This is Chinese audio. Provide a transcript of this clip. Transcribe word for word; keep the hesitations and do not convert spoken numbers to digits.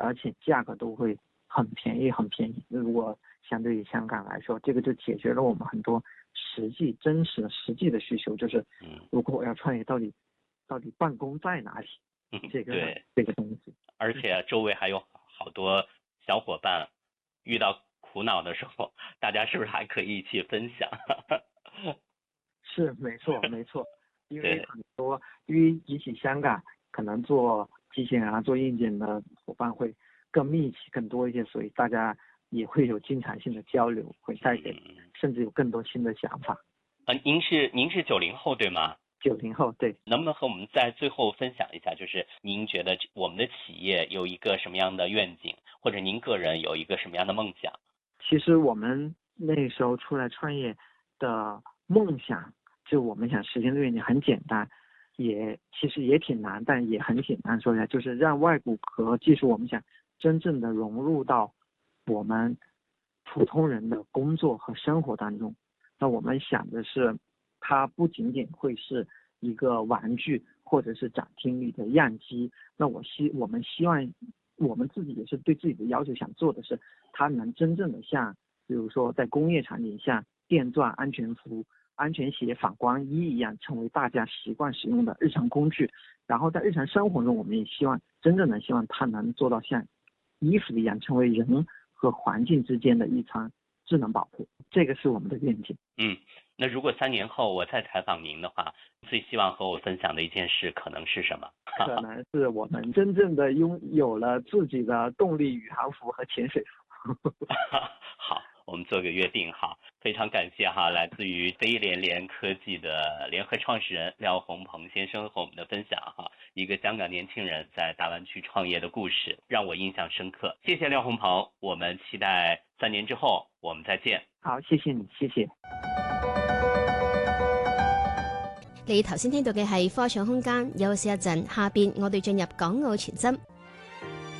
而且价格都会很便宜很便宜。如果相对于香港来说，这个就解决了我们很多实际真实实际的需求，就是如果我要创业，到底到底办公在哪里？这个对这个东西， 而且周围还有好多小伙伴，遇到苦恼的时候，大家是不是还可以一起分享？ 是没错没错，因为很多因为比起香港，可能做机器人啊、做硬件的伙伴会更密集、更多一些，所以大家也会有经常性的交流，会带给甚至有更多新的想法。 呃，您是您是九零后对吗？ 九零后，对。 能不能和我们在最后分享一下，就是您觉得我们的企业有一个什么样的愿景，或者您个人有一个什么样的梦想？ 其实我们那时候出来创业的梦想，就我们想实现的愿景很简单，也其实也挺难，但也很简单。说一下，就是让外骨骼技术，我们想真正的融入到我们普通人的工作和生活当中。那我们想的是，它不仅仅会是一个玩具或者是展厅里的样机。那我希我们希望我们自己也是对自己的要求，想做的是它能真正的像比如说在工业场景下电钻、安全服、安全鞋、反光衣一样，成为大家习惯使用的日常工具。然后在日常生活中，我们也希望真正的希望它能做到像衣服一样，成为人和环境之间的一层智能保护。这个是我们的愿景。 嗯，那如果三年后我再采访您的话，最希望和我分享的一件事可能是什么？ 可能是我们真正的拥有了自己的动力宇航服和潜水服。 好，我们做个约定哈。非常感谢哈，来自于飞联联科技的联合创始人廖宏鹏先生和我们的分享哈，一个香港年轻人在大湾区创业的故事，让我印象深刻。谢谢廖宏鹏，我们期待三年之后我们再见。 好，謝謝你，謝謝。 你頭先聽到嘅係科創空間，休息一陣，下邊我哋進入港澳傳真。